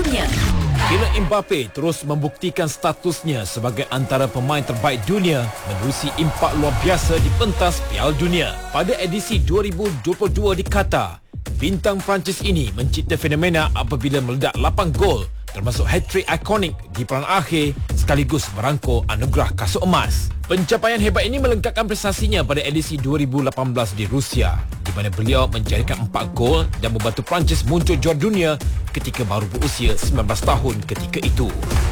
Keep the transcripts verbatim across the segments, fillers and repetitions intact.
dunia. Kylian Mbappe terus membuktikan statusnya sebagai antara pemain terbaik dunia menerusi impak luar biasa di pentas Piala Dunia. Pada edisi dua ribu dua puluh dua di Qatar, bintang Perancis ini mencipta fenomena apabila meledak lapan gol, termasuk hat-trick ikonik di peran akhir sekaligus merangkul anugerah kasut emas. Pencapaian hebat ini melengkapkan prestasinya pada edisi dua ribu lapan belas di Rusia, di mana beliau menjadikan empat gol dan membantu Perancis muncul juara dunia ketika baru berusia sembilan belas tahun ketika itu.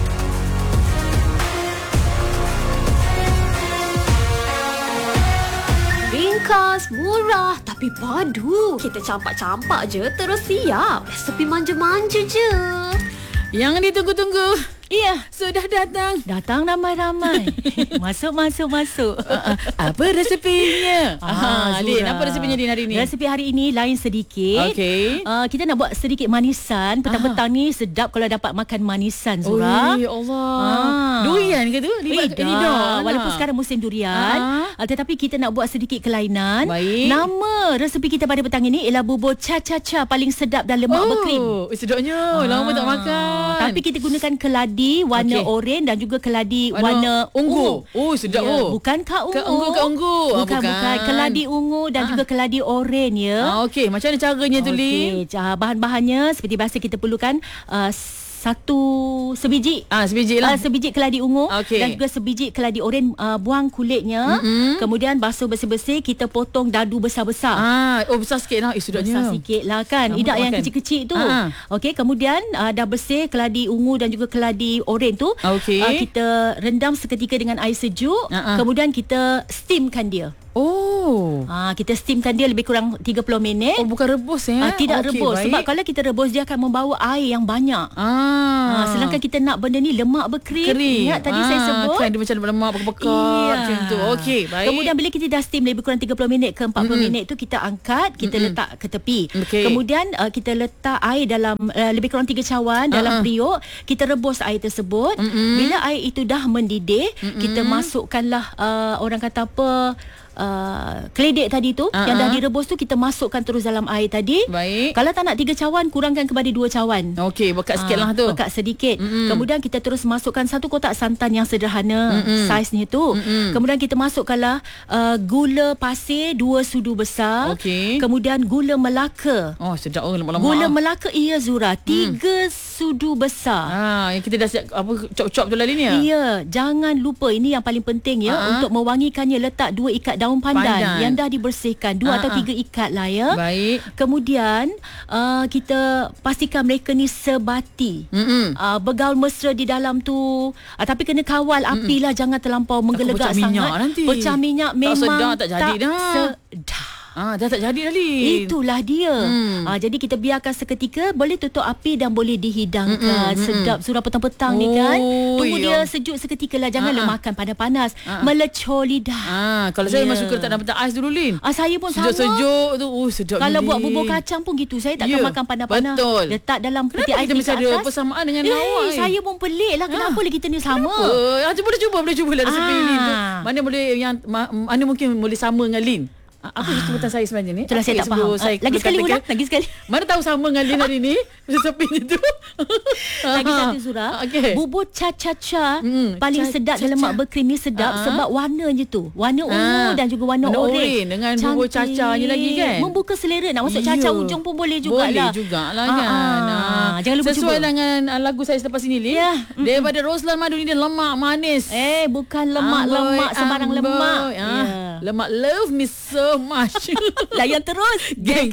Ringkas, murah tapi padu. Kita campak-campak je terus siap. Resepi manja-manja je. Yang ditunggu-tunggu. Iya, Sudah datang. datang ramai-ramai. Masuk, masuk, masuk. Uh, uh, apa resepinya? Ah, Ah, Lin, Zura. apa resepinya Din hari ni? Resepi hari ini lain sedikit. Okey. Uh, kita nak buat sedikit manisan. Petang-petang ni sedap kalau dapat makan manisan, Zura. Oh, ya Allah. Ah. Durian ke tu? Eh, Libat- dah. lidah. Walaupun sekarang musim durian, Ah. uh, tetapi kita nak buat sedikit kelainan. Baik. Nama resepi kita pada petang ini ialah bubur cha-cha-cha paling sedap dan lemak Oh, berkrim. eh, sedapnya. Lama tak makan. Tapi kita gunakan keladi warna Okey. oranye dan juga keladi Warna warna ungu. Oh, sedap, Ya, oh. bukan kak ungu. Kak ungu, kak ungu. Ah, Bukan, bukan. bukan. Keladi ungu dan Ah. juga keladi oranye ya. Ah, okey, macam mana caranya tu, Lin? Okey, ah, bahan-bahannya seperti biasa kita perlukan uh, satu sebiji Ah, sebiji lah. Uh, sebiji keladi ungu Okey. dan juga sebiji keladi oranye, uh, buang kulitnya. Mm-mm. Kemudian basuh bersih-bersih, kita potong dadu besar-besar. Ah, oh besar sikit lah. Eh, sedapnya. Besar sikit lah kan. Lama Idak tak yang makan. kecil-kecil tu. Ah. Okey, kemudian uh, dah bersih keladi ungu dan juga keladi oranye tu. Okey. Uh, kita rendam seketika dengan air sejuk. Ah, ah. Kemudian kita steamkan dia. Oh. Uh, kita steamkan dia lebih kurang tiga puluh minit. Oh, bukan rebus eh? Uh, tidak Okey, rebus. baik. Sebab kalau kita rebus, dia akan membawa air yang banyak. Ah. Uh, sedangkan kita nak benda ni lemak berkrim. Kering. Ingat tadi ah, saya sebut? Kan dia macam lemak bekak-bekak Iya. macam tu. Okey, baik. Kemudian bila kita dah steam lebih kurang tiga puluh minit ke empat puluh Mm-mm. minit tu, kita angkat, kita Mm-mm. letak ke tepi. Okey. Kemudian uh, kita letak air dalam uh, lebih kurang tiga cawan dalam Uh-uh. periuk. Kita rebus air tersebut. Mm-mm. Bila air itu dah mendidih, Mm-mm. kita masukkanlah uh, orang kata apa, Uh, keledek tadi tu Uh-uh. yang dah direbus tu, kita masukkan terus dalam air tadi. Baik. Kalau tak nak tiga cawan, kurangkan kepada dua cawan. Okey, bekat sikit Ah, lah tu. Pekat sedikit. Mm-mm. Kemudian kita terus masukkan satu kotak santan yang sederhana. Mm-mm. Saiznya tu. Mm-mm. Kemudian kita masukkanlah uh, gula pasir dua sudu besar. Okey. Kemudian gula Melaka. Oh, sedap oh lemak-lemak. Gula ah. Melaka iya Zura, tiga sudu besar. Ah, yang kita dah siap apa chop-chop tu lah Lin ya. Iya, jangan lupa ini yang paling penting ya, Ah. untuk mewangikannya letak dua ikat daun pandan, Pandan. yang dah dibersihkan, dua Ah, atau ah. tiga ikat lah ya. Baik. Kemudian uh, kita pastikan mereka ni sebati. Mm-mm. Uh, bergaul mesra di dalam tu, uh, tapi kena kawal api lah, jangan terlampau menggelegak pecah minyak sangat. nanti. Pecah minyak Tak memang sedap, tak jadi dah. sedap. Ah, dah tak jadi dah Lin. Itulah dia. Hmm. Ah, jadi kita biarkan seketika, boleh tutup api dan boleh dihidangkan. Mm-mm, mm-mm. Sedap surah petang-petang ni kan. Oh, Tunggu ya. dia sejuk seketika lah, jangan Ah, ah. makan panas-panas. Ah, ah. Melecur lidah. Ah, kalau saya Ya. memang suka letak dalam peta ais dulu Lin. Ah, saya pun sama. Sejuk-sejuk tu. Oh, sedap Kalau Lin. buat bubur kacang pun gitu. Saya takkan Ya, makan panas-panas. betul. Letak dalam peti Kenapa ais kita di mesti ada atas. persamaan dengan Eh, lawak ni? saya pun pelik lah. Kenapa Ah. lah kita ni sama? Apa? Ah, cuba dah cuba, boleh cuba lah resepi Ah. Lin tu. Mana boleh yang ma, mana mungkin boleh sama dengan Lin. Ah, apa sebutan saya sebenarnya ni? Itulah saya Okey, tak sebelum faham. saya Ah, lagi sekali katakan, ulang. Lagi sekali. Mana tahu sama dengan Lin hari ni resepinya tu. Lagi satu Zura. Okey. Bubur cha-cha-cha Hmm, paling cha- sedap dan cha-cha. lemak berkrim ni sedap Ah. sebab warnanya tu. Warna ungu Ah. dan juga warna, Warna oranye. oranye dengan bubur Cantik. cha-cha-nya lagi kan? Membuka selera. Nak masuk Ya. cha-cha ujung pun boleh jugalah. Boleh jugalah Ah, kan. ah. Ah. Jangan lupa Sesuai cuba. dengan uh, lagu saya selepas ini Lin. Ya. Daripada Roslan Madu ni dia lemak manis. Eh, bukan lemak-lemak Amboi, sembarang amboi. lemak. Ah, Ya. Lemak love me so much. Layan terus. Geng